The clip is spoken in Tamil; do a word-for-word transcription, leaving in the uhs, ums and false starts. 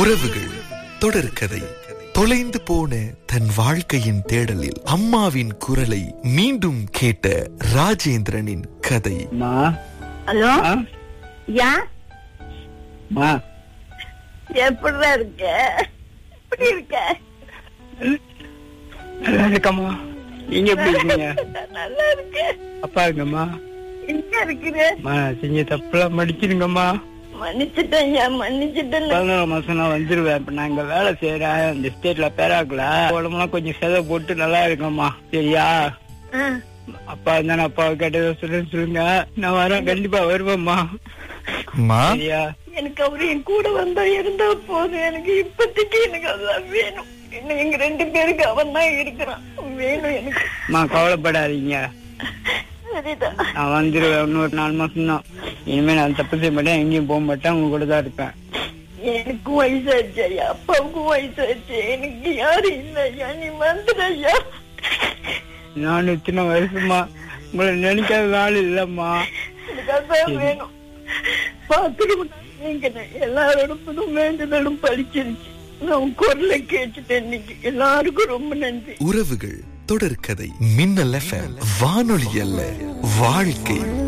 உறவுகள் தொடர்கதை. தொலைந்து போன தன் வாழ்க்கையின் தேடலில் அம்மாவின் குரலை மீண்டும் கேட்ட ராஜேந்திரனின் கதை. ஹலோ, யா எப்படி இருக்க? எப்படி இருக்க? நல்லா இருக்கம்மா. நீங்க எப்படி இருக்கீங்க? நல்லா இருக்கு. அப்பா இருக்கம்மா. எங்க இருக்கிற? செஞ்ச தப்புலாம் மன்னிச்சிருங்கம்மா. மன்னிச்சுட்டேன், மன்னிச்சுட்டேன். பதினோரு மாசம் நான் வந்துருவேன். இப்ப நான் இங்க வேலை செய்யறேன் இந்த ஸ்டேட்ல பேராக்கல. உடம்புலாம் கொஞ்சம் செதை போட்டு நல்லா இருக்கம்மா. சரியா? அப்பா இருந்தா அப்பாவை கேட்டதை சொல்ல சொல்லுங்க. நான் வரேன், கண்டிப்பா வருவேம்மா. சரியா? எனக்கு அவரு என் கூட வந்தா இருந்தா போதும். எனக்கு இப்பத்திக்கு எனக்கு அதான் வேணும். இன்னும் எங்க ரெண்டு பேருக்கு அவன் தான் இருக்கிறான். வேணும் எனக்கு. அம்மா கவலைப்படாதீங்க, நான் வந்துருவேன். இன்னொரு நாலு மாசம் தான். இனிமே நான் தப்பு செய்ய மாட்டேன், எங்கேயும் போக மாட்டேன், உங்க கூட தான் இருப்பேன். எனக்கும் வயசாச்சு ஐயா, அப்பாவுக்கும் வயசாச்சு. எனக்கு யாரும் இல்ல ஐயா, நீ வந்துடு ஐயா. நானும் சின்ன வயசுமா உங்களை நினைக்காத நாள் இல்லம்மா. எனக்கு அதான் வேணும். பாத்துருவோம். நீங்க எல்லாரோட வேண்டுதலும் பழிச்சிருச்சு. நான் குரலை கேட்டுட்டேன் இன்னைக்கு. எல்லாருக்கும் ரொம்ப நன்றி. உறவுகள் தொடர்கதை. மின்னல் எஃப்எம், வானொலி அல்ல வாழ்க்கை.